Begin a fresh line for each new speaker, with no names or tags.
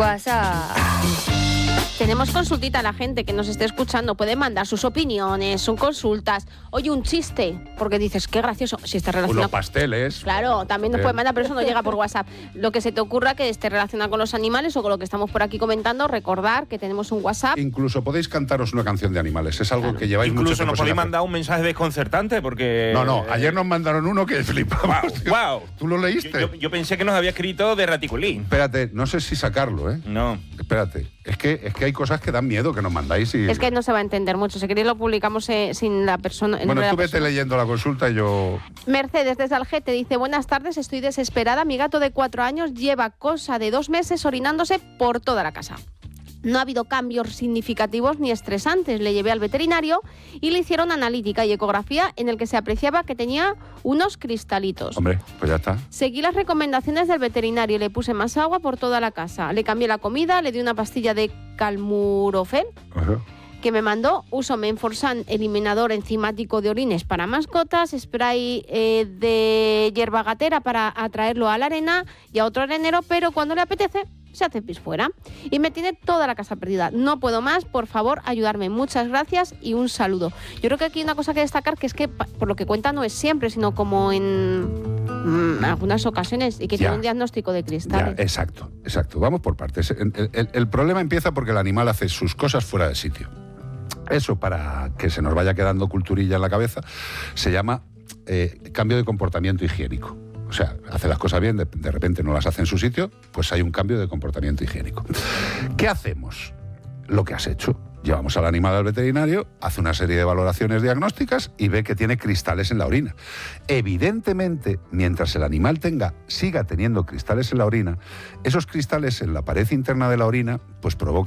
WhatsApp.
Tenemos consultita a la gente que nos esté escuchando. Puede mandar sus opiniones, sus consultas. Oye, un chiste, porque dices, qué gracioso. Si está relacionado...
Unos pasteles.
Claro, también nos puede mandar, pero eso no llega por WhatsApp. Lo que se te ocurra que esté relacionado con los animales o con lo que estamos por aquí comentando, recordar que tenemos un WhatsApp.
Incluso podéis cantaros una canción de animales. Es algo que lleváis mucho
Incluso
tiempo
nos
sin
podéis
hacer.
mandar un mensaje desconcertante porque...
No, ayer nos mandaron uno que flipamos.
Wow.
¿Tú lo leíste?
Yo pensé que nos había escrito de Raticulín.
Espérate, no sé si sacarlo, ¿eh?
No.
Espérate, es que hay cosas que dan miedo que nos mandáis y...
Es que no se va a entender mucho. Si queréis lo publicamos sin la persona...
Bueno, tú vete leyendo la consulta y yo...
Mercedes desde Algete dice, buenas tardes, estoy desesperada. Mi gato de 4 años lleva cosa de 2 meses orinándose por toda la casa. No ha habido cambios significativos ni estresantes. Le llevé al veterinario y le hicieron analítica y ecografía en el que se apreciaba que tenía unos cristalitos.
Hombre, pues ya está.
Seguí las recomendaciones del veterinario y le puse más agua por toda la casa. Le cambié la comida, le di una pastilla de calmurofén que me mandó. Uso Menforsan, eliminador enzimático de orines para mascotas, spray de hierba gatera para atraerlo a la arena y a otro arenero, pero cuando le apetece se hace pis fuera. Y me tiene toda la casa perdida. No puedo más, por favor, ayudarme. Muchas gracias y un saludo. Yo creo que aquí hay una cosa que destacar, que es que, por lo que cuenta, no es siempre, sino como en algunas ocasiones, y que tiene un diagnóstico de cristales.
Ya, exacto. Vamos por partes. El problema empieza porque el animal hace sus cosas fuera de sitio. Eso, para que se nos vaya quedando culturilla en la cabeza, se llama cambio de comportamiento higiénico. O sea, hace las cosas bien, de repente no las hace en su sitio, pues hay un cambio de comportamiento higiénico. ¿Qué hacemos? Lo que has hecho. Llevamos al animal al veterinario, hace una serie de valoraciones diagnósticas y ve que tiene cristales en la orina. Evidentemente, mientras el animal siga teniendo cristales en la orina, esos cristales en la pared interna de la orina pues provocan